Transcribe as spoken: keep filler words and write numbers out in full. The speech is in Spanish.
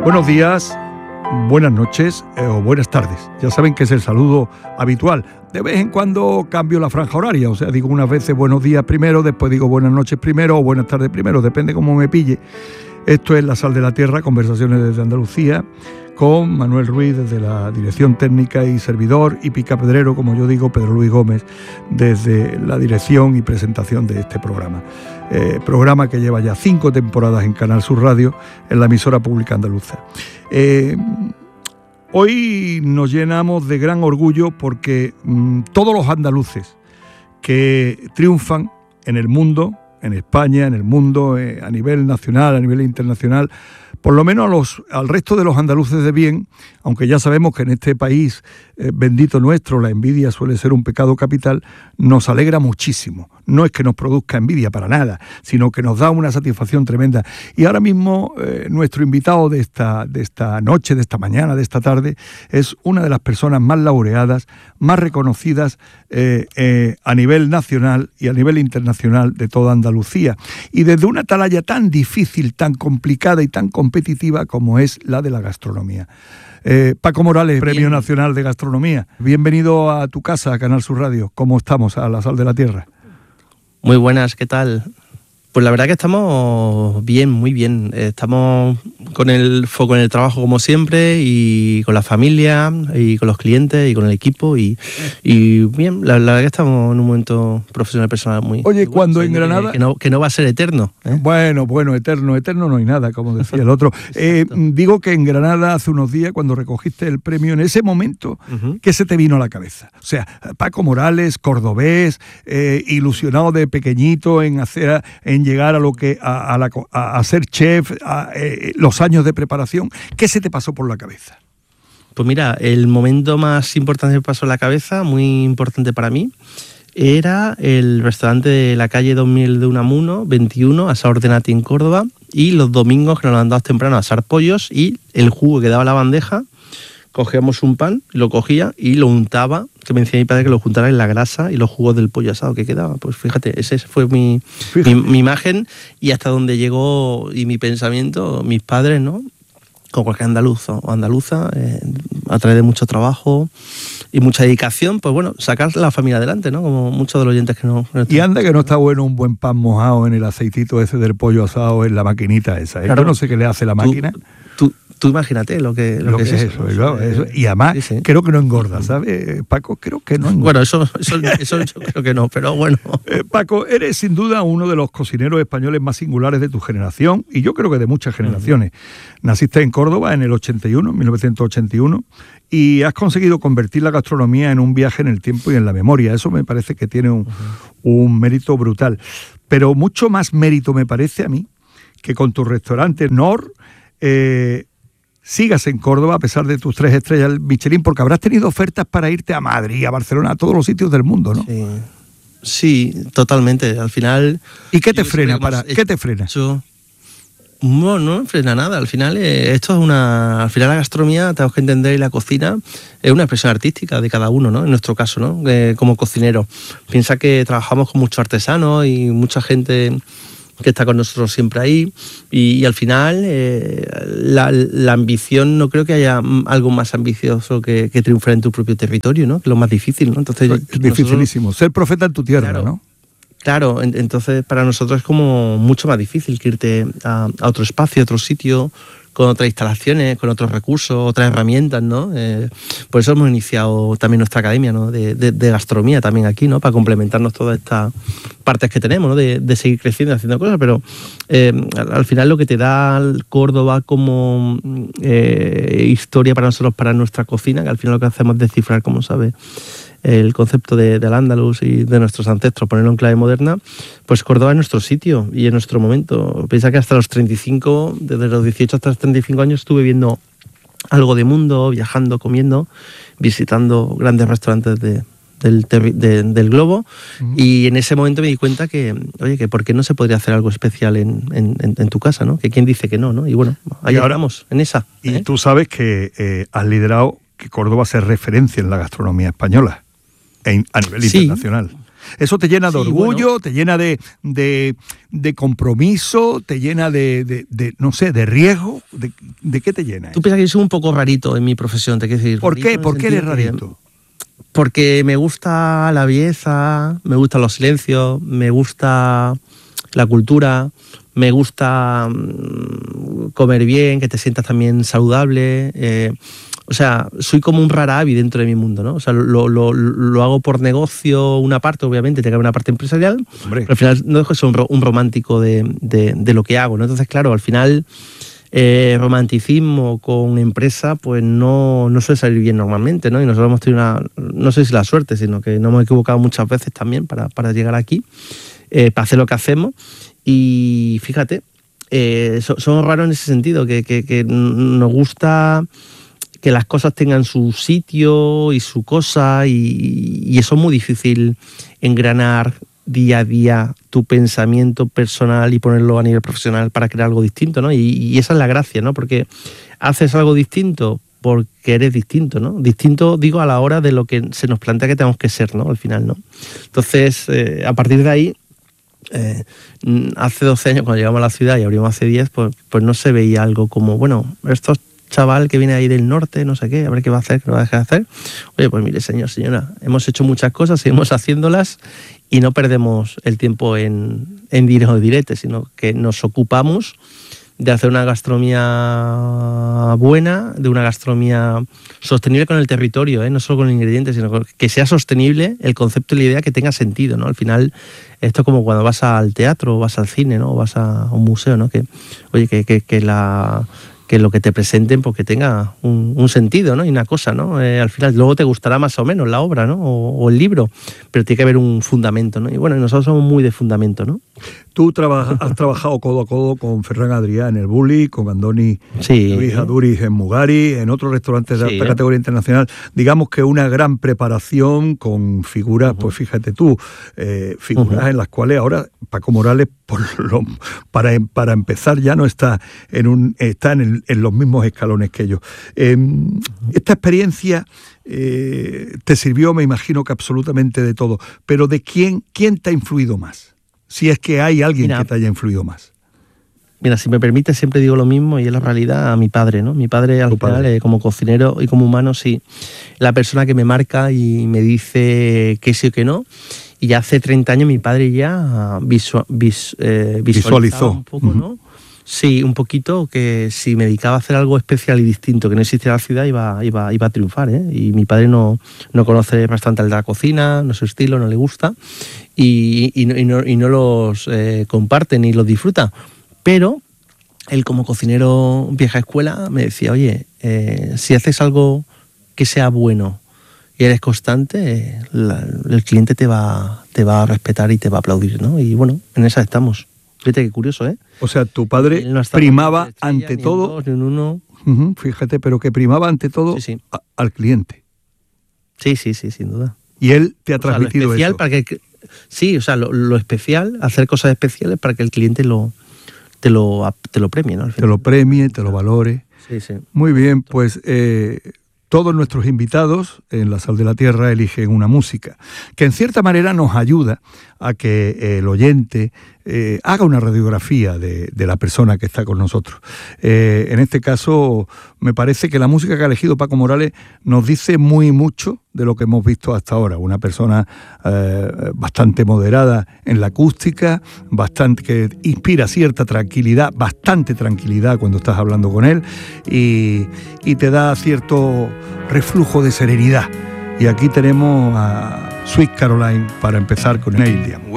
Buenos días, buenas noches eh, o buenas tardes. Ya saben que es el saludo habitual. De vez en cuando cambio la franja horaria, o sea, digo unas veces buenos días primero, después digo buenas noches primero o buenas tardes primero, depende cómo me pille. Esto es La Sal de la Tierra, conversaciones desde Andalucía, con Manuel Ruiz desde la dirección técnica y servidor, y Pica Pedrero, como yo digo, Pedro Luis Gómez, desde la dirección y presentación de este programa. Eh, programa que lleva ya cinco temporadas en Canal Sur Radio, en la emisora pública andaluza. Eh, hoy nos llenamos de gran orgullo porque mmm, todos los andaluces que triunfan en el mundo, en España, en el mundo, eh, a nivel nacional, a nivel internacional, por lo menos a los, al resto de los andaluces de bien, aunque ya sabemos que en este país eh, bendito nuestro la envidia suele ser un pecado capital, nos alegra muchísimo. No es que nos produzca envidia para nada, sino que nos da una satisfacción tremenda. Y ahora mismo eh, nuestro invitado de esta, de esta noche, de esta mañana, de esta tarde, es una de las personas más laureadas, más reconocidas eh, eh, a nivel nacional y a nivel internacional de toda Andalucía. Y desde una atalaya tan difícil, tan complicada y tan competitiva como es la de la gastronomía. Eh, Paco Morales, Premio Bien. Nacional de Gastronomía. Bienvenido a tu casa, a Canal Sur Radio. ¿Cómo estamos? A La Sal de la Tierra. Muy buenas, ¿qué tal? Pues la verdad que estamos bien, muy bien. Estamos con el foco en el trabajo como siempre, y con la familia, y con los clientes, y con el equipo, y, y bien, la, la verdad que estamos en un momento profesional personal muy... Oye, muy cuando bueno, en Granada... Que, que, no, que no va a ser eterno, ¿eh? Bueno, bueno, eterno, eterno no hay nada, como decía el otro. eh, digo que en Granada hace unos días, cuando recogiste el premio, en ese momento, uh-huh. ¿qué se te vino a la cabeza? O sea, Paco Morales, cordobés, eh, ilusionado de pequeñito en hacer... en llegar a lo que a, a, la, a, a ser chef, a, eh, los años de preparación, ¿qué se te pasó por la cabeza? Pues mira, el momento más importante que me pasó en la cabeza, muy importante para mí, era el restaurante de la calle dos mil de Unamuno, veintiuno, Asador de Nati en Córdoba, y los domingos que nos levantábamos temprano a asar pollos, y el jugo que daba la bandeja, cogíamos un pan, lo cogía y lo untaba, que me decía mi padre que lo juntara en la grasa y los jugos del pollo asado que quedaba. Pues fíjate, ese fue mi, mi, mi imagen, y hasta donde llegó y mi pensamiento, mis padres, ¿no? Como cualquier andaluz o andaluza, eh, a través de mucho trabajo y mucha dedicación, pues bueno, sacar la familia adelante, ¿no? Como muchos de los oyentes que no... no y anda que no está bueno un buen pan mojado en el aceitito ese del pollo asado en la maquinita esa, ¿eh? Claro, yo no sé qué le hace la máquina. Tú, tú, tú imagínate lo que, lo lo que, que es eso. eso, eh, eso. Y además, sí, sí. creo que no engorda, uh-huh. ¿sabes, Paco? Creo que no engorda. Bueno, eso, eso, eso yo creo que no, pero bueno. Eh, Paco, eres sin duda uno de los cocineros españoles más singulares de tu generación, y yo creo que de muchas generaciones. Uh-huh. Naciste en Córdoba en el ochenta y uno, mil novecientos ochenta y uno, y has conseguido convertir la gastronomía en un viaje en el tiempo y en la memoria. Eso me parece que tiene un, uh-huh. un mérito brutal. Pero mucho más mérito me parece a mí que con tu restaurante Nor eh, sigas en Córdoba a pesar de tus tres estrellas Michelin, porque habrás tenido ofertas para irte a Madrid, a Barcelona, a todos los sitios del mundo, ¿no? Sí, sí, totalmente. Al final... ¿Y qué te frena? Para, ¿Qué te frena? Hecho, no, no me frena nada. Al final, eh, esto es una... Al final la gastronomía, tenemos que entender, y la cocina es una expresión artística de cada uno, ¿no? En nuestro caso, ¿no? Eh, como cocinero. Piensa que trabajamos con muchos artesanos y mucha gente que está con nosotros siempre ahí, y, y al final eh, la, la ambición, no creo que haya algo más ambicioso que, que triunfar en tu propio territorio, ¿no? Que es lo más difícil, ¿no? Entonces, es dificilísimo, nosotros, ser profeta en tu tierra, claro, ¿no? Claro, en, entonces para nosotros es como mucho más difícil que irte a, a otro espacio, a otro sitio, con otras instalaciones, con otros recursos, otras herramientas, ¿no? Eh, por eso hemos iniciado también nuestra academia, ¿no? De, de, de gastronomía también aquí, ¿no? Para complementarnos todas estas partes que tenemos, ¿no? De, de seguir creciendo, haciendo cosas, pero eh, al, al final lo que te da Córdoba como eh, historia para nosotros, para nuestra cocina, que al final lo que hacemos es descifrar, como sabes, el concepto de, del Andaluz y de nuestros ancestros, ponerlo en clave moderna, pues Córdoba es nuestro sitio y es nuestro momento. Piensa que hasta los treinta y cinco, desde los dieciocho hasta los treinta y cinco años, estuve viendo algo de mundo, viajando, comiendo, visitando grandes restaurantes de, del, de, del globo, uh-huh. y en ese momento me di cuenta que, oye, que por qué no se podría hacer algo especial en, en, en tu casa, ¿no? Que quién dice que no, ¿no? Y bueno, ahí ahora vamos, en esa. Y ¿eh? tú sabes que eh, has liderado que Córdoba sea referencia en la gastronomía española, en, a nivel sí. internacional. Eso te llena de Sí, orgullo, bueno. te llena de, de, de compromiso, te llena de, de, de, no sé, de riesgo. ¿De, de qué te llena? Tú eso? piensas que yo soy un poco rarito en mi profesión, te quiero decir. ¿Por rarito qué? en el ¿Por qué eres sentido que- rarito? Porque me gusta la belleza, me gustan los silencios, me gusta la cultura, me gusta mm, comer bien, que te sientas también saludable. eh, o sea, soy como un rara avis dentro de mi mundo, ¿no? O sea, lo, lo, lo hago por negocio, una parte, obviamente, tiene que haber una parte empresarial, Hombre. pero al final no dejo de ser un, ro- un romántico de, de, de lo que hago, ¿no? Entonces, claro, al final... Eh, romanticismo con empresa, pues no, no suele salir bien normalmente, ¿no? Y nosotros hemos tenido una, no sé si la suerte, sino que nos hemos equivocado muchas veces también para, para llegar aquí, eh, para hacer lo que hacemos. Y fíjate, eh, so- somos raros en ese sentido, que, que, que nos gusta que las cosas tengan su sitio y su cosa, y, y eso es muy difícil engranar día a día tu pensamiento personal y ponerlo a nivel profesional para crear algo distinto, ¿no? Y, y esa es la gracia, ¿no? Porque haces algo distinto porque eres distinto, ¿no? Distinto, digo, a la hora de lo que se nos plantea que tenemos que ser, ¿no? Al final, ¿no? Entonces, eh, a partir de ahí, eh, hace doce años cuando llegamos a la ciudad y abrimos hace diez, pues, pues no se veía algo como, bueno, estos chaval que viene ahí del norte, no sé qué, a ver qué va a hacer, qué no va a dejar de hacer. Oye, pues mire, señor, señora, hemos hecho muchas cosas, seguimos haciéndolas y no perdemos el tiempo en, en diretes o diretes, sino que nos ocupamos de hacer una gastronomía buena, de una gastronomía sostenible con el territorio, ¿eh? No solo con los ingredientes, sino que sea sostenible el concepto y la idea, que tenga sentido, ¿no? Al final, esto es como cuando vas al teatro, o vas al cine, ¿no? O vas a un museo, ¿no? Que, oye, que, que, que la... que lo que te presenten pues que tenga un, un sentido, ¿no? Y una cosa, ¿no? Eh, al final luego te gustará más o menos la obra, ¿no? O, o el libro, pero tiene que haber un fundamento, ¿no? Y bueno, nosotros somos muy de fundamento, ¿no? Tú trabaja, has trabajado codo a codo con Ferran Adrià en el Bulli, con Andoni Sí. Luis Aduriz en Mugari, en otros restaurantes de Sí, alta ¿eh? categoría internacional. Digamos que una gran preparación con figuras, uh-huh. pues fíjate tú, eh, figuras uh-huh. en las cuales ahora Paco Morales, por lo, para, para empezar, ya no está en, un, está en, el, en los mismos escalones que ellos. Eh, uh-huh. Esta experiencia eh, te sirvió, me imagino que absolutamente de todo, pero ¿de quién, quién te ha influido más? Si es que hay alguien Mira, que te haya influido más. Mira, si me permite, siempre digo lo mismo y es la realidad a mi padre, ¿no? Mi padre al final, padre? Eh, como cocinero y como humano, sí, la persona que me marca y me dice que sí o que no. Y ya hace treinta años mi padre ya visual, vis, eh, visualizó un poco, uh-huh. ¿no? Sí, un poquito, que si me dedicaba a hacer algo especial y distinto que no existiera en la ciudad, iba, iba, iba a triunfar, ¿eh? Y mi padre no, no conoce bastante de la cocina, no es su estilo, no le gusta, y, y, y, no, y no los eh, comparte ni los disfruta. Pero él, como cocinero vieja escuela, me decía, oye, eh, si haces algo que sea bueno y eres constante, la, el cliente te va, te va a respetar y te va a aplaudir, ¿no? Y bueno, en esa estamos. Fíjate qué curioso, ¿eh? O sea, tu padre no primaba ante todo... Ni en dos, ni en uno. Uh-huh, fíjate, pero que primaba ante todo sí, sí. A, al cliente. Sí, sí, sí, sin duda. Y él te ha transmitido o sea, lo especial eso. Para que, sí, o sea, lo, lo especial, hacer cosas especiales para que el cliente lo, te, lo, te lo premie, ¿no? Al te lo premie, te lo valore. Sí, sí. Muy bien, pues... Eh, todos nuestros invitados en La Sal de la Tierra eligen una música que en cierta manera nos ayuda a que el oyente eh, haga una radiografía de, de la persona que está con nosotros. Eh, en este caso, me parece que la música que ha elegido Paco Morales nos dice muy mucho de lo que hemos visto hasta ahora. Una persona eh, bastante moderada en la acústica, bastante que inspira cierta tranquilidad, bastante tranquilidad cuando estás hablando con él y, y te da cierto reflujo de serenidad. Y aquí tenemos a Sweet Caroline para empezar con Neil Diamond.